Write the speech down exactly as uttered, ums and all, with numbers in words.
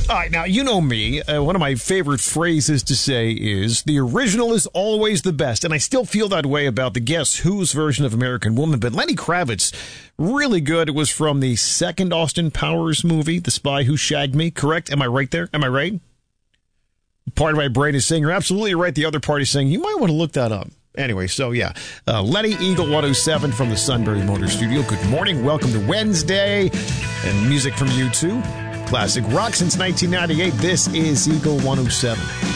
All right, now, you know me. Uh, one of my favorite phrases to say is, the original is always the best. And I still feel that way about the Guess Who's version of American Woman. But Lenny Kravitz, really good. It was from the second Austin Powers movie, The Spy Who Shagged Me. Correct? Am I right there? Am I right? Part of my brain is saying, you're absolutely right. The other part is saying, you might want to look that up. Anyway, so yeah, uh, Lenny, Eagle one oh seven from the Sunbury Motor Studio. Good morning. Welcome to Wednesday. And music from you too. Classic rock since nineteen ninety-eight. This is Eagle one oh seven.